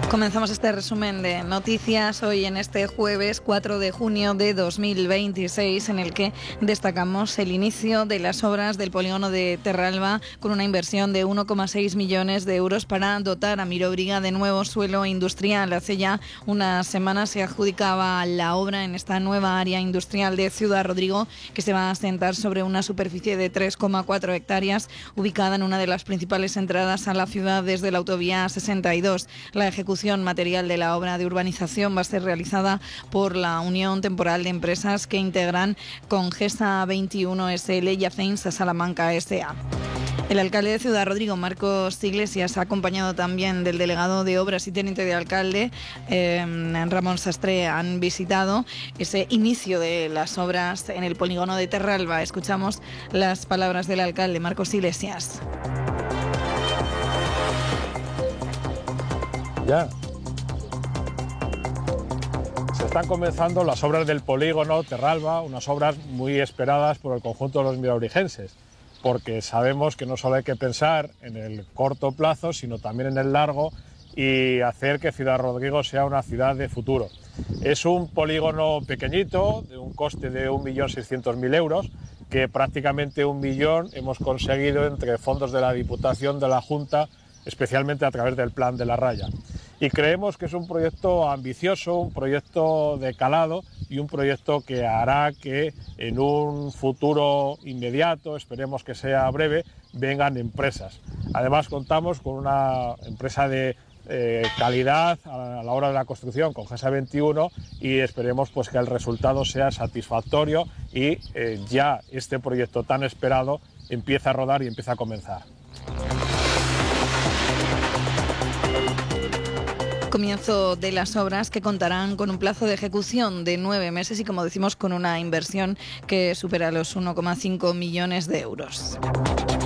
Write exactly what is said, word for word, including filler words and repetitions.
Comenzamos este resumen de noticias hoy en este jueves cuatro de junio de dos mil veintiséis, en el que destacamos el inicio de las obras del polígono de Terralba con una inversión de uno coma seis millones de euros para dotar a Mirobriga de nuevo suelo industrial. Hace ya unas semanas se adjudicaba la obra en esta nueva área industrial de Ciudad Rodrigo, que se va a asentar sobre una superficie de tres coma cuatro hectáreas, ubicada en una de las principales entradas a la ciudad desde la autovía sesenta y dos. La ejecución material de la obra de urbanización va a ser realizada por la Unión Temporal de Empresas que integran Congesa veintiuno S L y Acensa Salamanca S A. El alcalde de Ciudad Rodrigo, Marcos Iglesias, acompañado también del delegado de Obras y teniente de alcalde, eh, Ramón Sastre, han visitado ese inicio de las obras en el polígono de Terralba. Escuchamos las palabras del alcalde, Marcos Iglesias. Ya. Se están comenzando las obras del polígono Terralba, unas obras muy esperadas por el conjunto de los mirobrigenses, porque sabemos que no solo hay que pensar en el corto plazo, sino también en el largo y hacer que Ciudad Rodrigo sea una ciudad de futuro. Es un polígono pequeñito, de un coste de un millón seiscientos mil euros, que prácticamente un millón hemos conseguido entre fondos de la Diputación, de la Junta, especialmente a través del Plan de la Raya. Y creemos que es un proyecto ambicioso, un proyecto de calado y un proyecto que hará que en un futuro inmediato, esperemos que sea breve, vengan empresas. Además contamos con una empresa de eh, calidad a la hora de la construcción, Congesa veintiuno, y esperemos pues, que el resultado sea satisfactorio y eh, ya este proyecto tan esperado empieza a rodar y empieza a comenzar. Comienzo de las obras que contarán con un plazo de ejecución de nueve meses y, como decimos, con una inversión que supera los uno coma cinco millones de euros.